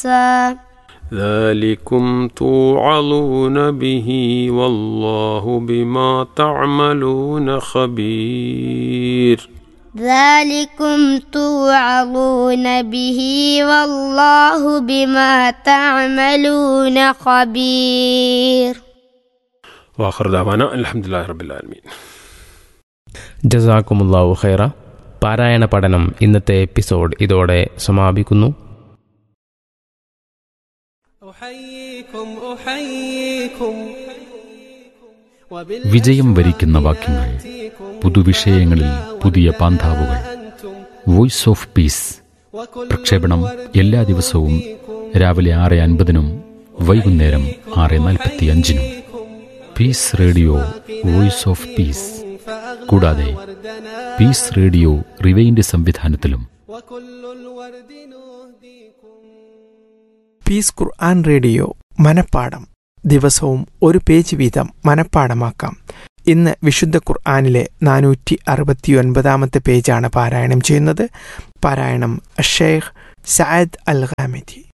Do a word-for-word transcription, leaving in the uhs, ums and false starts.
ذلكم توعظون به والله بما تعملون خبير. ذلكم توعظون به والله بما تعملون خبير. واخر دعوانا الحمد لله رب العالمين. ജസാക്കുമുല്ലാഹു ഖൈറ. പാരായണ പഠനം ഇന്നത്തെ എപ്പിസോഡ് ഇതോടെ സമാപിക്കുന്നു. വിജയം വരിക്കുന്ന വാക്യങ്ങൾ, പുതുവിഷയങ്ങളിൽ പുതിയ പാന്താവുകൾ. വോയിസ് ഓഫ് പീസ് പ്രക്ഷേപണം എല്ലാ ദിവസവും രാവിലെ ആറ് അൻപതിനും വൈകുന്നേരം ആറ് നാൽപ്പത്തി അഞ്ചിനും. Piece radio, voice of peace. കൂടാതെ പീസ് റേഡിയോ റിവൈൻഡ് സംവിധാനത്തിലും. പീസ് ഖുർആൻ റേഡിയോ മനപ്പാഠം. ദിവസവും ഒരു പേജ് വീതം മനപ്പാഠമാക്കാം. ഇന്ന് വിശുദ്ധ ഖുർആനിലെ നാനൂറ്റി അറുപത്തി ഒൻപതാമത്തെ പേജാണ് പാരായണം ചെയ്യുന്നത്. പാരായണം ഷെയ്ഖ് സഅദ് അൽ ഖാമിദി.